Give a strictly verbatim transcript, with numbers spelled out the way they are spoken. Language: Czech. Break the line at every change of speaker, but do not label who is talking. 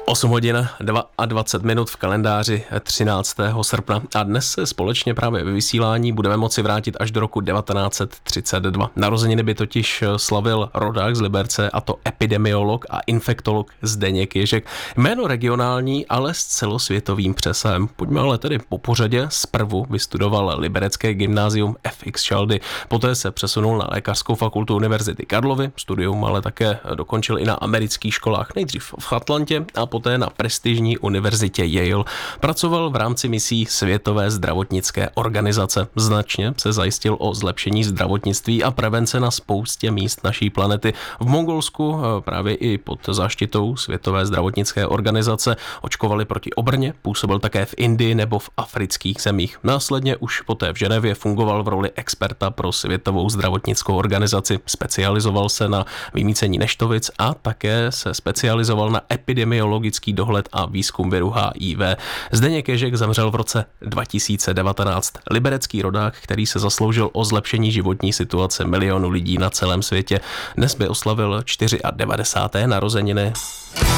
osm hodin dvacet dva minut v kalendáři třináctého srpna a dnes se společně právě ve vysílání budeme moci vrátit až do roku devatenáct set třicet dva. Narozeniny by totiž slavil rodák z Liberce, a to epidemiolog a infektolog Zdeněk Ježek. Jméno regionální, ale s celosvětovým přesahem. Pojďme ale tedy po pořadě. Zprvu vystudoval liberecké gymnázium F X Šaldy, poté se přesunul na lékařskou fakultu Univerzity Karlovy, studium ale také dokončil i na amerických školách, nejdřív v Atlantě a poté na prestižní univerzitě Yale. Pracoval v rámci misí Světové zdravotnické organizace. Značně se zajistil o zlepšení zdravotnictví a prevence na spoustě míst naší planety. V Mongolsku právě i pod záštitou Světové zdravotnické organizace očkovali proti obrně, působil také v Indii nebo v afrických zemích. Následně už poté v Ženevě fungoval v roli experta pro Světovou zdravotnickou organizaci. Specializoval se na vymýcení neštovic a také se specializoval na epidemiologický dohled a výzkum viru H I V. Zdeněk Ježek zemřel v roce dva tisíce devatenáct. Liberecký rodák, který se zasloužil o zlepšení životní situace milionů lidí na celém světě. Dnes by oslavil devadesát čtyři narozeniny.